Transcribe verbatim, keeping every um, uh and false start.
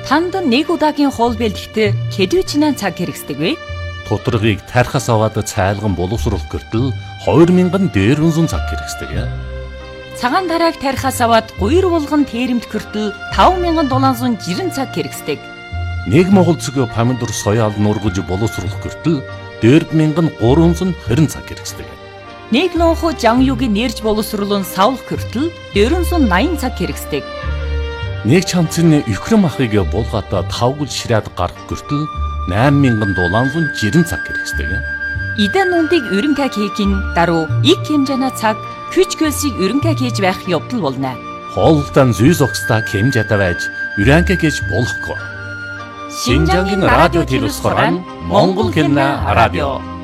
Танд нэг удаагийн хоол бэлтгэхдээ хэдвчнээ цаг хэрэгсдэг вэ? Тутаргыг тархас аваад цайлган боловсруулах гэртэл хоёр мянган дээрвэн цаг хэрэгсдэг. Цагаан тарааг тархас аваад гуйр булган тэрэмт гэртэл таван мянган долоон зуун жирэн цаг хэрэгсдэг. Нэг монгол цэг помидор соёал нургаж боловсруулах гэртэл дөрв мянган гурван зуун хорин цаг хэрэгсдэг. Нэг лонхо жан юугийн нэрж боловсруулан савлах гэртэл дөрвөн зуун наян цаг хэрэгсдэг. Нэг чамцны өхрөн махыг булгаатаа тавгал ширээд гарах гэртэл найман мянган долоон зуун жирэн цаг хэрэгсдэг. Идэн нүндийг өрөнгө хийхин даруй их хэмжээний цаг хүч хөлсийг өрөнгө хийж байх явдал болно. Хоолтон зүй зогсдаа хэмжээтэй байж өрөнгө хийж болохгүй. Шинжангийн радио телевиз хорон Монгол хэлний радио.